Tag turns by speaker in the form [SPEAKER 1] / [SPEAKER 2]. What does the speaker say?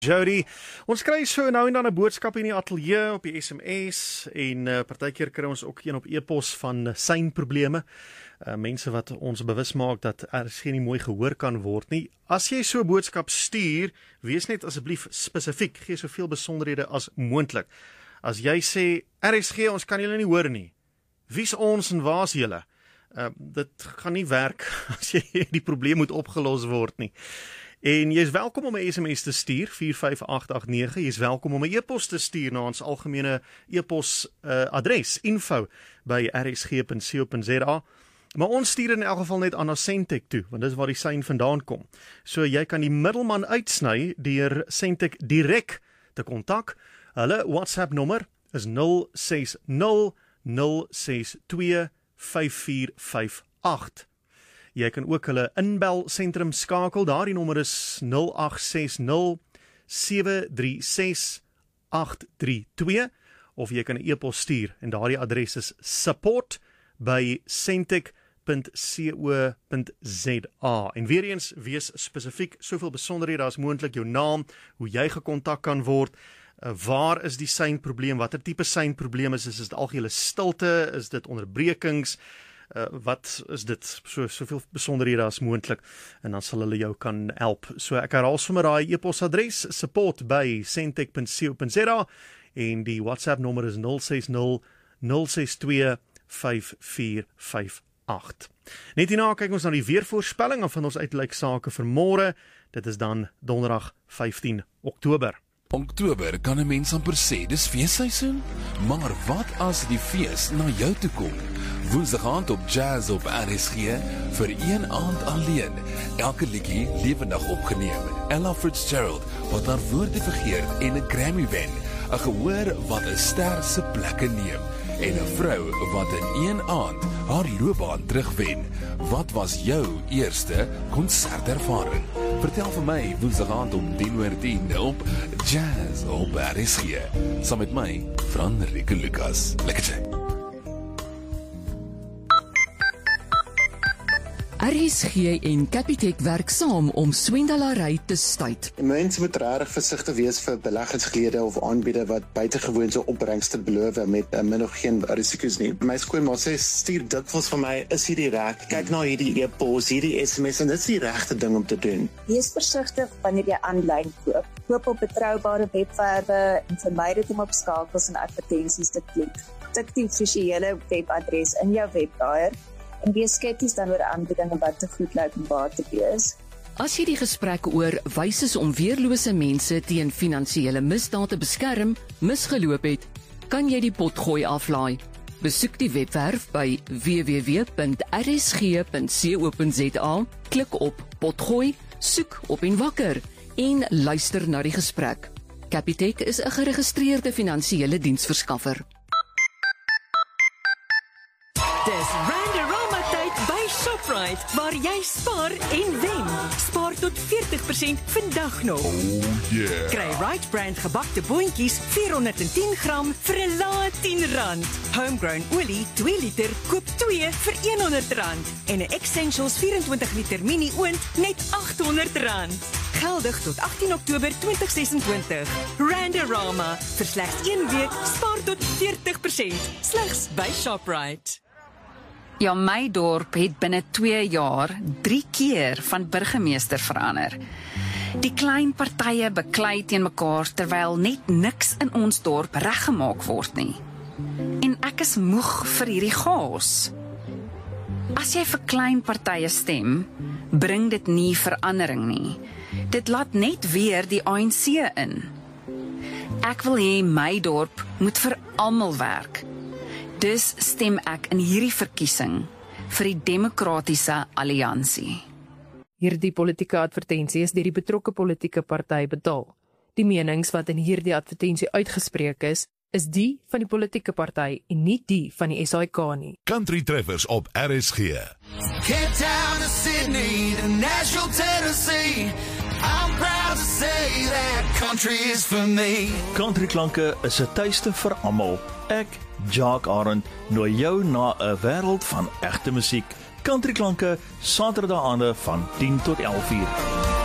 [SPEAKER 1] Jody, ons kry so nou en dan 'n boodskap in die ateljee op die SMS en partykeer kry ons ook een op e-pos van seinprobleme. Mense wat ons bewus maak dat RSG nie mooi gehoor kan word nie. As jy so 'n boodskap stuur, wees net asseblief spesifiek, gee soveel besonderhede as moontlik. As jy sê RSG, ons kan julle nie hoor nie. Wie's ons en waar's julle? Dit gaan nie werk as jy die probleem moet opgelos word nie. En jy is welkom om 'n SMS te stuur, 45889. Jy is welkom om 'n e-pos te stuur na ons algemene e-pos adres, info@rsg.co.za. Maar ons stuur in elk geval net aan Sentech toe, want dis waar die sein vandaan kom. So jy kan die middelman uitsny deur Sentech direk te kontak. Hulle WhatsApp nommer is 060 062 5458. Jy kan ook hulle inbel sentrum skakel, daardie nommer is 0860 736 832, of jy kan 'n e-pos stuur en daardie adres is support@sentech.co.za. En weer eens, wees spesifiek, soveel besonderhede as moontlik, jou naam, hoe jy gekontak kan word, waar is die seinprobleem, watter tipe seinprobleem is dit algehele stilte, is dit onderbrekings, wat is dit, soveel besonderhede as moontlik, en dan sal hulle jou kan help. So ek herhaal sommer daai e-posadres, support@sentech.co.za, en die WhatsApp nommer is 060 062 5458. Net hierna kyk ons na die weervoorspelling van ons uitlyk sake vir môre. Dit is dan donderdag 15 Oktober.
[SPEAKER 2] Oktober kan 'n mens amper sê, dis feesseisoen. Maar wat as die fees na jou toe kom? Woensdag aand op Jazz op RSG vir een aand alleen. Elke liedjie lewendig opgeneem. Ella Fitzgerald wat haar woorde vergeer en 'n Grammy wen. 'n gehoor wat 'n ster se plekke neem. En 'n vrou wat in een aand haar loopbaan terugwen. Wat was jou eerste konsertervaring? Vertel vir my woensdag aand om 10:10 op Jazz op RSG. Saam met my, Franrique Lucas. Lekker.
[SPEAKER 3] RSG en Capitec werk saam om swendelaary te stuit.
[SPEAKER 4] Mense moet regtig versigtig wees vir beleggingsgelede of aanbieders wat buitengewoon so opbrengste beloof met min of geen risiko's nie. My skoonma sê stuur dikwels vir my, is hierdie reg? Kyk na hierdie e-pos, hierdie SMS, en dit is die regte ding om te doen.
[SPEAKER 5] Wees versigtig wanneer jy aanlyn koop. Koop op betroubare webwerwe en vermy dit om op skakels en advertensies te klik. Tik die offisiële webadres in jou webblaaie. En wees skepties dan oor aanbiedinge wat te goed lyk om waar te wees.
[SPEAKER 3] As jy die gesprek oor wyses om weerlose mense teen finansiële misdaad te beskerm misgeloop het, kan jy die potgooi aflaai. Besoek die webwerf by www.rsg.co.za, klik op potgooi, soek op en wakker en luister na die gesprek. Capitec is 'n geregistreerde finansiële diensverskaffer.
[SPEAKER 6] Dis by Shoprite, waar jy spaar en wen. Spaar tot 40% vandag nog.
[SPEAKER 2] Oh yeah.
[SPEAKER 6] Kry Right Brand gebakte boontjies 410 gram vir 'n lae R10. Homegrown olie 2 liter koop 2 vir R100. En 'n Essentials 24 liter mini oond net R800. Geldig tot 18 Oktober 2026. Randorama, vir slegs 1 week spaar tot 40%. Slegs by Shoprite.
[SPEAKER 7] Ja, my dorp het binne 2 jaar 3 keer van burgemeester verander. Die klein partye beklei teen mekaar terwyl net niks in ons dorp reggemaak word nie. En ek is moeg vir hierdie chaos. As jy vir klein partye stem, bring dit nie verandering nie. Dit laat net weer die ANC in. Ek wil hê my dorp moet vir almal werk. Dus stem ek in hierdie verkiesing vir die Demokratiese Alliansie.
[SPEAKER 8] Hierdie politieke advertensie is deur die betrokke politieke party betaal. Die menings wat in hierdie advertensie uitgespreek is die van die politieke party en nie die van die SAIK nie.
[SPEAKER 9] Country Treffers op RSG.
[SPEAKER 10] Cape Town to Sydney to Nashville, Tennessee. I'm proud to say that country is for me.
[SPEAKER 11] Country klanke is 'n tuiste vir almal. Ek, Jacques Arend, nooi jou na 'n wêreld van egte musiek. Country klanke, Saterdae aande van 10 tot 11 uur.